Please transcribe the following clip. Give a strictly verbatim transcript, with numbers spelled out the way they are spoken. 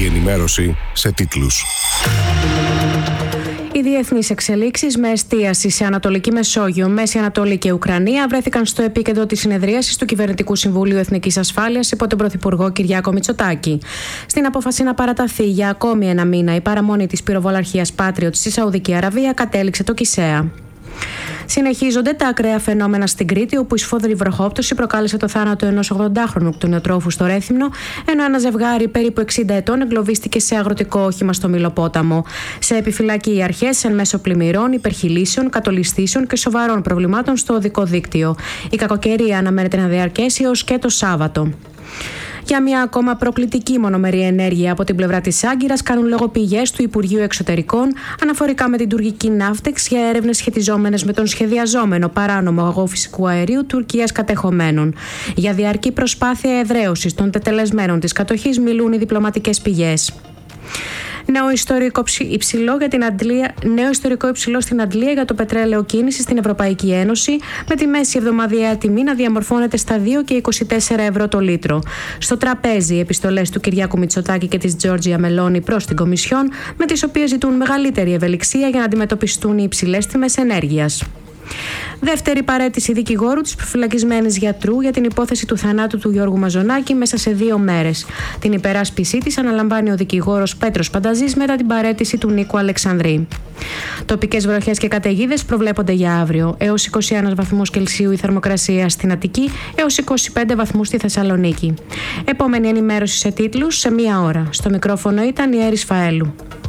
Η ενημέρωση σε τίτλους. Οι διεθνείς εξελίξεις με εστίαση σε Ανατολική Μεσόγειο, Μέση Ανατολή και Ουκρανία βρέθηκαν στο επίκεντρο της συνεδρίασης του Κυβερνητικού Συμβουλίου Εθνικής Ασφάλειας υπό τον Πρωθυπουργό Κυριάκο Μητσοτάκη. Στην απόφαση να παραταθεί για ακόμη ένα μήνα η παραμονή της πυροβολαρχίας Patriot στη Σαουδική Αραβία κατέληξε το ΚΙΣΕΑ. Συνεχίζονται τα ακραία φαινόμενα στην Κρήτη, όπου η σφόδρη βροχόπτωση προκάλεσε το θάνατο ενός ογδοντάχρονου κτηνοτρόφου στο Ρέθυμνο, ενώ ένα ζευγάρι περίπου εξήντα ετών εγκλωβίστηκε σε αγροτικό όχημα στο Μηλοπόταμο. Σε επιφυλακή οι αρχές εν μέσω πλημμυρών, υπερχειλήσεων, κατολιστήσεων και σοβαρών προβλημάτων στο οδικό δίκτυο. Η κακοκαιρία αναμένεται να διαρκέσει έως και το Σάββατο. Για μια ακόμα προκλητική μονομερή ενέργεια από την πλευρά της Άγκυρας κάνουν λόγο πηγές του Υπουργείου Εξωτερικών αναφορικά με την τουρκική Ναύτεξ για έρευνες σχετιζόμενες με τον σχεδιαζόμενο παράνομο αγωγό φυσικού αερίου Τουρκίας κατεχομένων. Για διαρκή προσπάθεια εδραίωσης των τετελεσμένων της κατοχής μιλούν οι διπλωματικές πηγές. Νέο ιστορικό υψηλό, για την Αντλία, νέο ιστορικό υψηλό στην Αντλία για το πετρέλαιο κίνηση στην Ευρωπαϊκή Ένωση, με τη μέση εβδομαδιαία τιμή να διαμορφώνεται στα δύο και είκοσι τέσσερα ευρώ το λίτρο. Στο τραπέζι, οι επιστολές του Κυριάκου Μητσοτάκη και της Τζόρτζια Μελόνι προς την Κομισιόν, με τις οποίες ζητούν μεγαλύτερη ευελιξία για να αντιμετωπιστούν οι υψηλές τιμές ενέργειας. Δεύτερη παραίτηση δικηγόρου της προφυλακισμένης γιατρού για την υπόθεση του θανάτου του Γιώργου Μαζονάκη μέσα σε δύο μέρες. Την υπεράσπισή της αναλαμβάνει ο δικηγόρος Πέτρος Πανταζής μετά την παραίτηση του Νίκου Αλεξανδρή. Τοπικές βροχές και καταιγίδες προβλέπονται για αύριο. Έως είκοσι ένα βαθμούς Κελσίου η θερμοκρασία στην Αττική, έως είκοσι πέντε βαθμούς στη Θεσσαλονίκη. Επόμενη ενημέρωση σε τίτλους σε μία ώρα. Στο μικρόφωνο ήταν η Έρης Φαέλου.